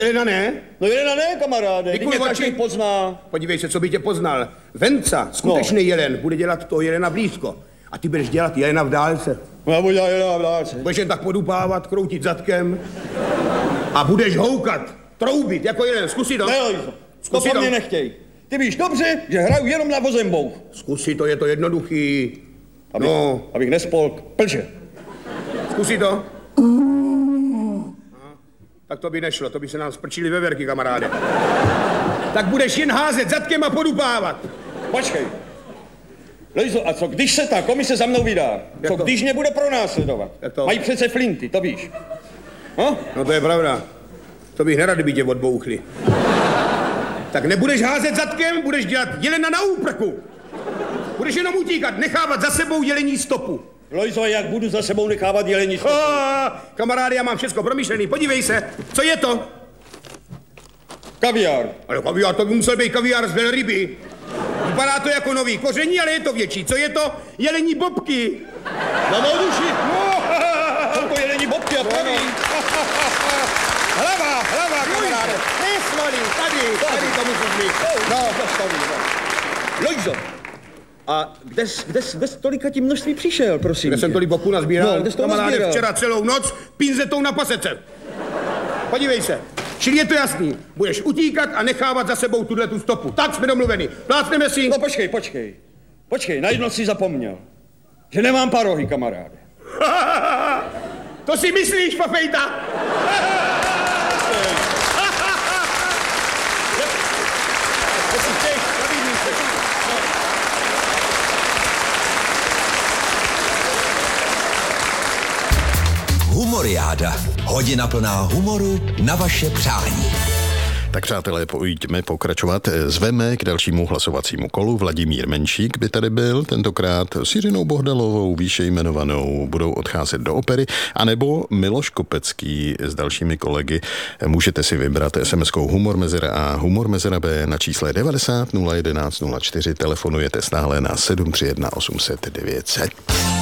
Jelena ne? No Jelena ne, kamaráde, teď mě každý pozná. Podívej se, co by tě poznal. Venca, skutečný jelen, bude dělat toho jelena blízko. A ty budeš dělat jelena v dálce. No já budu dělat jelena v dálce. Budeš jen tak podupávat, kroutit zadkem. A budeš houkat, troubit jako jelen. Zkusí to. Ne, Lojzo, to po mně nechtěj. Ty víš dobře, že hraju jenom na vozembouch. Zkusí to, je to jednoduchý. Abych nespolk plže. Zkusí to. Tak to by nešlo, to by se nám sprčili veverky, kamaráde. Tak budeš jen házet zadkem a podupávat. Počkej. Lojzo, a co když se ta komise za mnou vydá? Co když mě bude pronásledovat? Mají přece flinty, to víš. No to je pravda. To bych nerad, kdyby tě odbouchli. Tak nebudeš házet zadkem, budeš dělat jelena na úprku. Budeš jenom utíkat, nechávat za sebou jelení stopu. Lojzo, jak budu za sebou nechávat jelení stopu? Kamaráde, já mám všechno promyšlený, podívej se. Co je to? Kaviár. Ale kaviár, to by musel být kaviár z velryby. Vypadá to jako nový koření, ale je to větší. Co je to? Jelení bobky. Na mou duši. Jsou to jelení bobky a praví. Hlava, kamaráde. Nesvalý, tady to musíš mít. Lojzo, a kde jsi tolika tím množství přišel, prosím? Kde jsem tolik bobku nazbíral? No, kde jsi to nazbíral? Včera celou noc pinzetou na pasece. Podívej se. Čili je to jasný. Budeš utíkat a nechávat za sebou tu stopu. Tak jsme domluveni. Plácneme si. No počkej, na jedno si zapomněl. Že nemám parohy, kamaráde. To si myslíš, Fafejta? Humoriáda. Hodina plná humoru na vaše přání. Tak přátelé, pojďme pokračovat. Zveme k dalšímu hlasovacímu kolu. Vladimír Menšík by tady byl, tentokrát s Jiřinou Bohdalovou, výše jmenovanou, budou odcházet do opery, anebo Miloš Kopecký s dalšími kolegy. Můžete si vybrat SMS-kou Humor Mezera A, Humor Mezera B na čísle 90 011 04. Telefonujete stále na 731 800 900.